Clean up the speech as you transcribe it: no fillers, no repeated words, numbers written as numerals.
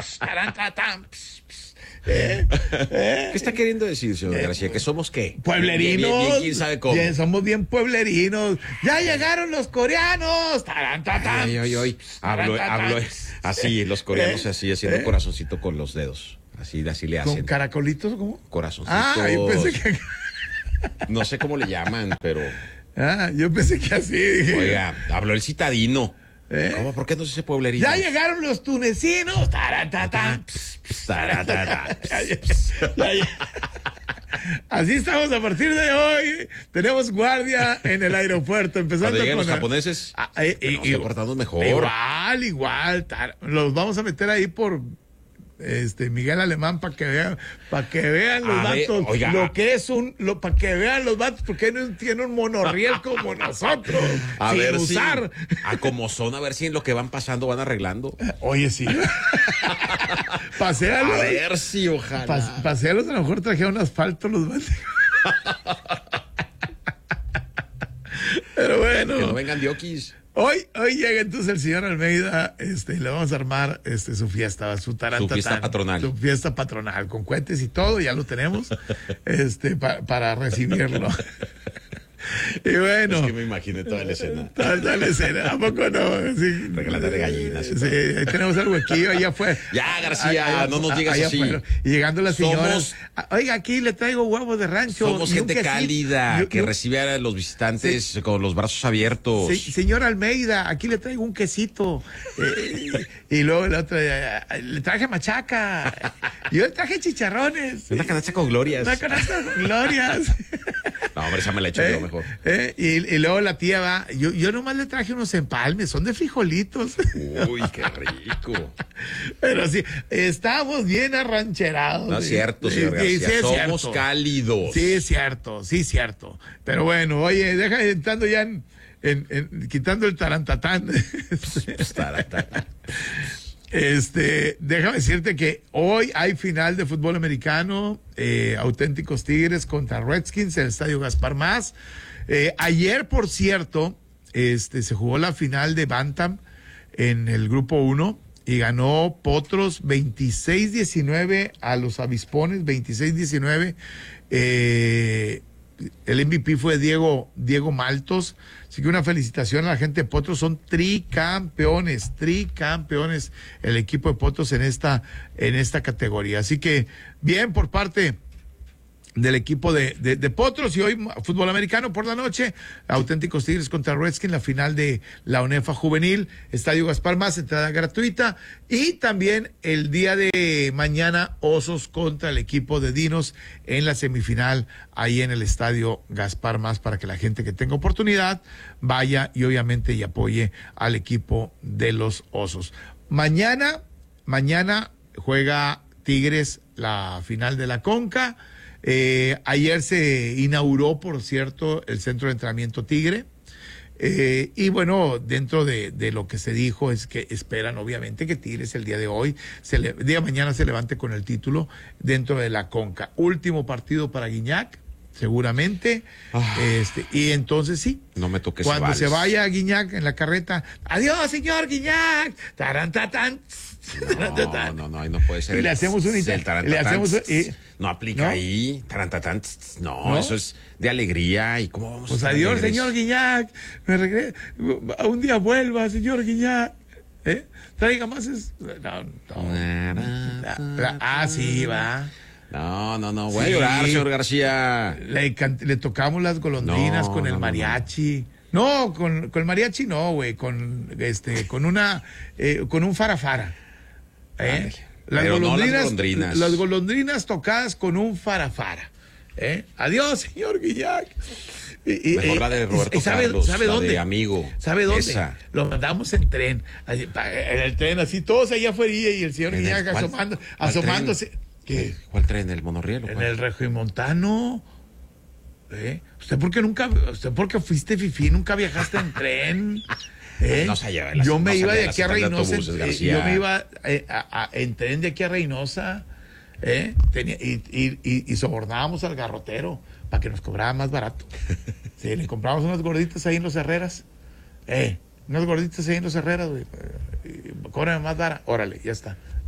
Tarantatán. ¿Qué está queriendo decir, señor García? ¿Que somos qué? Pueblerinos. Bien, quién sabe cómo. Somos bien pueblerinos. ¡Ya llegaron los coreanos! ¡Tarantatán! Hablo así, los coreanos así, haciendo corazoncito con los dedos. Así le hacen. ¿Con caracolitos? ¿Cómo? Corazoncitos. Yo pensé que... No sé cómo le llaman, pero... yo pensé que así. Dije. Oiga, habló el citadino. ¿Cómo? ¿Por qué no se dice pueblerino? ¡Ya llegaron los tunecinos! ¡Tarantatán! Así estamos a partir de hoy. Tenemos guardia en el aeropuerto. Empezando con los japoneses. Y portando mejor. Igual. Los vamos a meter ahí por Miguel Alemán para que vean los vatos lo que es para que vean los vatos porque no tiene un monorriel como nosotros. A ver usar. Como son, a ver si en lo que van pasando van arreglando. Oye, sí. Paséalos. A ver si, ojalá. Paséalos, a lo mejor trajeron asfalto los vatos. Pero bueno. Que no vengan diokis. Hoy llega entonces el señor Almeida, y le vamos a armar su fiesta, su fiesta patronal. Su fiesta patronal, con cohetes y todo, ya lo tenemos, para recibirlo. Y bueno. Es que me imaginé toda la escena. Toda la escena, ¿a poco no? Sí. Regalada de gallinas. Sí, ahí tenemos el huequillo, allá fue. Ya, García, no nos digas así. Y llegando la señora. Oiga, aquí le traigo huevos de rancho. Somos gente cálida, que recibe a los visitantes con los brazos abiertos. Sí, señor Almeida, aquí le traigo un quesito. Y luego el otro, le traje machaca. Yo le traje chicharrones. Una canasta con glorias. Una canasta con glorias. No, hombre, esa me la he hecho yo mejor. Y luego la tía va, yo nomás le traje unos empalmes, son de frijolitos. Uy, qué rico. Pero sí, estamos bien arrancherados. No es cierto, señor García, somos cálidos. Sí, es cierto. Pero bueno, oye, deja entrando ya quitando el tarantatán. Déjame decirte que hoy hay final de fútbol americano, Auténticos Tigres contra Redskins en el Estadio Gaspar Más. Ayer, por cierto, se jugó la final de Bantam en el grupo 1 y ganó Potros 26-19 a los Avispones, 26-19. El MVP fue Diego Maltos. Así que una felicitación a la gente de Potros, son tricampeones el equipo de Potros en esta categoría. Así que bien por parte del equipo de Potros. Y hoy fútbol americano por la noche, Auténticos Tigres contra Redskins, la final de la UNEFA Juvenil, Estadio Gaspar Más, entrada gratuita. Y también el día de mañana, Osos contra el equipo de Dinos en la semifinal, ahí en el Estadio Gaspar Más, para que la gente que tenga oportunidad vaya y obviamente y apoye al equipo de los Osos. Mañana juega Tigres la final de la Conca. Ayer se inauguró, por cierto, el centro de entrenamiento Tigre. Y bueno, dentro de lo que se dijo es que esperan obviamente que Tigres el día de hoy, el día de mañana se levante con el título dentro de la Conca. Último partido para Guiñac, seguramente. Y entonces sí. No me toques cuando se vaya Guiñac en la carreta, adiós señor Guiñac, tarantatán. No, ahí no puede ser. Y le hacemos un no aplica ahí. Tarantatán. No, eso es de alegría. ¿Y cómo vamos pues a adiós, señor Guiñac. Un día vuelva, señor Guiñac. Traiga más. Sí, va. No. Voy a llorar, señor García. Le tocamos las golondrinas con el mariachi. No, con el mariachi no, güey. Con un farafara. Las golondrinas tocadas con un farafara. Adiós, señor Guiñac. Mejor la de Roberto Carlos, ¿sabe dónde? De Amigo. ¿Sabe dónde? Esa. Lo mandamos en tren. En el tren, así, todos allá afuera y el señor Guiñac asomándose. ¿Qué? ¿Cuál tren? ¿El monorriel? En el Regiomontano. ¿Usted por qué fuiste fifí? ¿Nunca viajaste en tren? No se lleva yo me iba de aquí a Reynosa. Yo me iba en tren de aquí a Reynosa. Y sobornábamos al garrotero para que nos cobrara más barato. Sí, le compramos unas gorditas ahí en los Herreras. Unas gorditas ahí en los Herreras, güey. Cóbrame más barato. Órale, ya está.